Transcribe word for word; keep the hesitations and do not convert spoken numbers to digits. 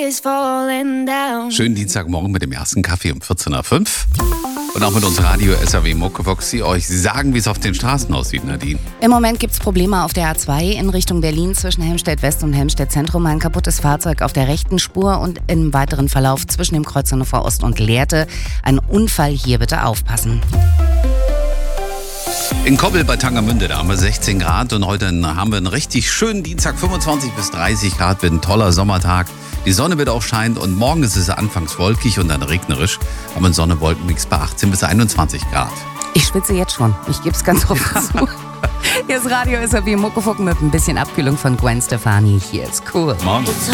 Schönen Dienstagmorgen mit dem ersten Kaffee um vierzehn Uhr fünf. Und auch mit uns Radio S R W Muckefuchs, die euch sagen, wie es auf den Straßen aussieht, Nadine. Im Moment gibt es Probleme auf der A zwei in Richtung Berlin zwischen Helmstedt West und Helmstedt Zentrum. Ein kaputtes Fahrzeug auf der rechten Spur und im weiteren Verlauf zwischen dem Kreuz Hannover Ost und Lehrte. Ein Unfall, hier bitte aufpassen. In Koppel bei Tangermünde, da haben wir sechzehn Grad und heute haben wir einen richtig schönen Dienstag, fünfundzwanzig bis dreißig Grad, wird ein toller Sommertag. Die Sonne wird auch scheinen und morgen ist es anfangs wolkig und dann regnerisch, aber ein Sonne-Wolken-Mix bei achtzehn bis einundzwanzig Grad. Ich schwitze jetzt schon, ich gebe es ganz offen zu. Hier ist Radio S R W Muckefuck mit ein bisschen Abkühlung von Gwen Stefani. Hier ist cool. Morgen.